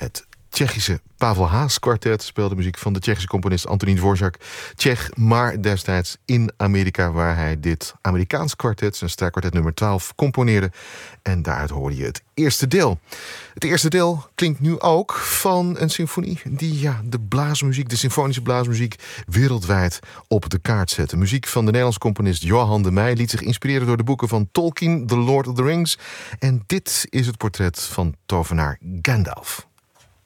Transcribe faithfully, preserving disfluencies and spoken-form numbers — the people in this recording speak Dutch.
Het Tsjechische Pavel Haas kwartet speelde muziek van de Tsjechische componist Antonín Dvořák. Tsjech, maar destijds in Amerika, waar hij dit Amerikaans kwartet, zijn strijkkwartet nummer twaalf, componeerde. En daaruit hoorde je het eerste deel. Het eerste deel klinkt nu ook van een symfonie die ja, de blaasmuziek, de symfonische blaasmuziek, wereldwijd op de kaart zette. Muziek van de Nederlandse componist Johan de Meij liet zich inspireren door de boeken van Tolkien, The Lord of the Rings. En dit is het portret van tovenaar Gandalf.